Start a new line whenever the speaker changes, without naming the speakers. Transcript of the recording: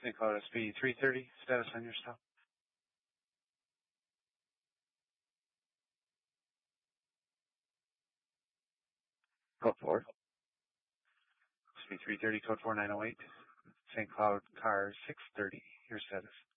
St. Cloud SP 330, status on your stop.
Code 4.
SP 330, code 4908. St. Cloud car 630, your status.